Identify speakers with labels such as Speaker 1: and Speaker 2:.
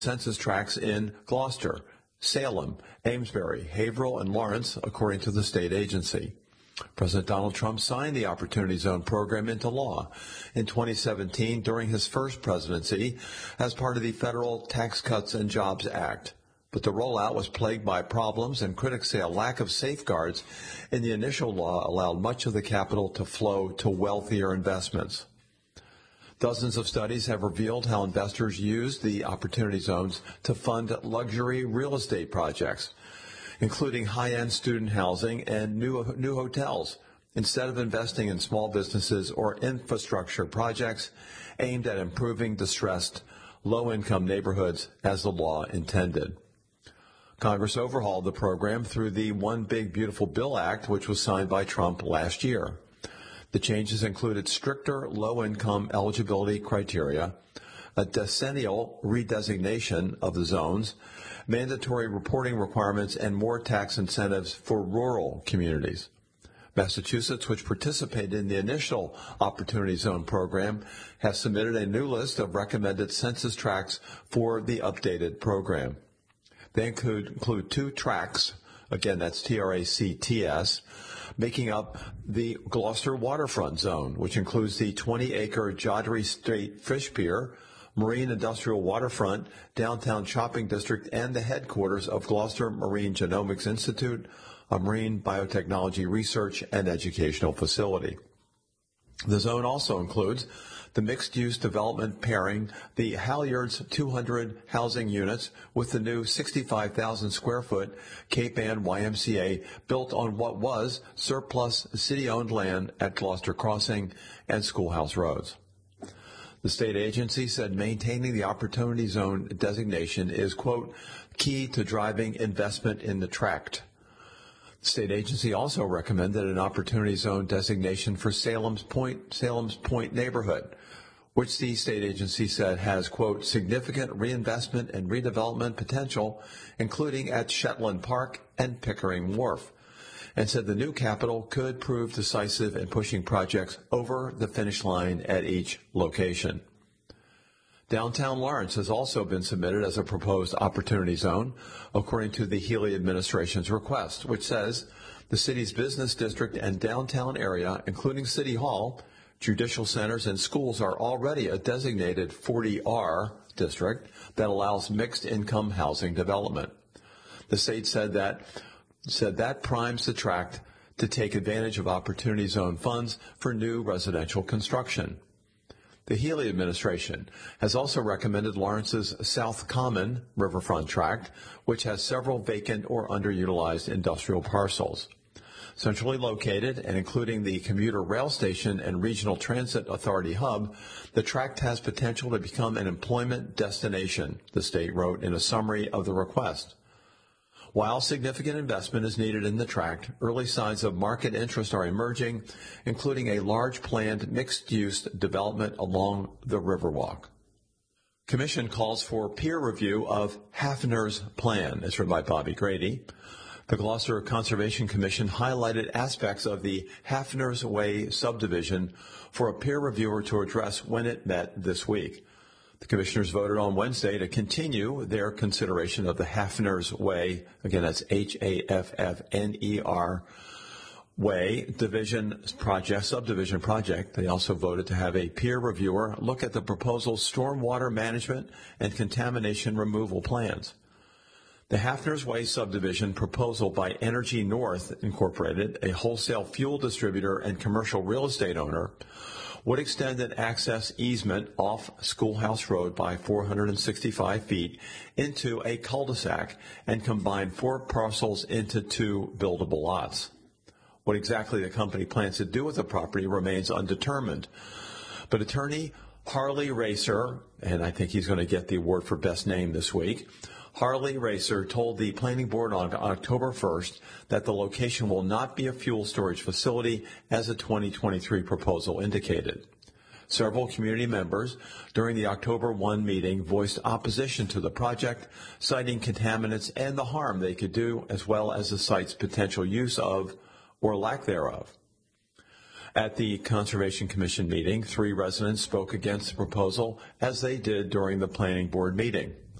Speaker 1: census tracts in Gloucester, Salem, Amesbury, Haverhill, and Lawrence, according to the state agency. President Donald Trump signed the Opportunity Zone program into law in 2017 during his first presidency as part of the Federal Tax Cuts and Jobs Act. But the rollout was plagued by problems, and critics say a lack of safeguards in the initial law allowed much of the capital to flow to wealthier investments. Dozens of studies have revealed how investors use the Opportunity Zones to fund luxury real estate projects, including high-end student housing and new hotels, instead of investing in small businesses or infrastructure projects aimed at improving distressed, low-income neighborhoods as the law intended. Congress overhauled the program through the One Big Beautiful Bill Act, which was signed by Trump last year. The changes included stricter low-income eligibility criteria, a decennial redesignation of the zones, mandatory reporting requirements, and more tax incentives for rural communities. Massachusetts, which participated in the initial Opportunity Zone program, has submitted a new list of recommended census tracts for the updated program. They include 2 tracts, again that's TRACTS, making up the Gloucester Waterfront Zone, which includes the 20-acre Jodrey Strait Fish Pier, Marine Industrial Waterfront, Downtown Shopping District, and the headquarters of Gloucester Marine Genomics Institute, a marine biotechnology research and educational facility. The zone also includes the mixed-use development pairing the Halyards 200 housing units with the new 65,000-square-foot Cape Ann YMCA built on what was surplus city-owned land at Gloucester Crossing and Schoolhouse Roads. The state agency said maintaining the Opportunity Zone designation is, quote, key to driving investment in the tract. The state agency also recommended an Opportunity Zone designation for Salem's Point neighborhood, which the state agency said has, quote, significant reinvestment and redevelopment potential, including at Shetland Park and Pickering Wharf, and said the new capital could prove decisive in pushing projects over the finish line at each location. Downtown Lawrence has also been submitted as a proposed Opportunity Zone, according to the Healy administration's request, which says the city's business district and downtown area, including City Hall, judicial centers, and schools, are already a designated 40R district that allows mixed-income housing development. The state said that primes the tract to take advantage of Opportunity Zone funds for new residential construction. The Healy administration has also recommended Lawrence's South Common riverfront tract, which has several vacant or underutilized industrial parcels. Centrally located and including the commuter rail station and regional transit authority hub, the tract has potential to become an employment destination, the state wrote in a summary of the request. While significant investment is needed in the tract, early signs of market interest are emerging, including a large planned mixed-use development along the Riverwalk. Commission calls for peer review of Hafner's plan. It's written by Bobby Grady. The Gloucester Conservation Commission highlighted aspects of the Hafner's Way subdivision for a peer reviewer to address when it met this week. The commissioners voted on Wednesday to continue their consideration of the Hafner's Way, again that's Haffner Way, subdivision project. They also voted to have a peer reviewer look at the proposal's stormwater management and contamination removal plans. The Hafner's Way subdivision proposal by Energy North Incorporated, a wholesale fuel distributor and commercial real estate owner, would extend an access easement off Schoolhouse Road by 465 feet into a cul-de-sac and combine 4 parcels into 2 buildable lots. What exactly the company plans to do with the property remains undetermined. But attorney Harley Racer, and I think he's going to get the award for best name this week, Harley Racer told the planning board on October 1st that the location will not be a fuel storage facility as a 2023 proposal indicated. Several community members during the October 1 meeting voiced opposition to the project, citing contaminants and the harm they could do, as well as the site's potential use of or lack thereof. At the Conservation Commission meeting, 3 residents spoke against the proposal, as they did during the planning board meeting.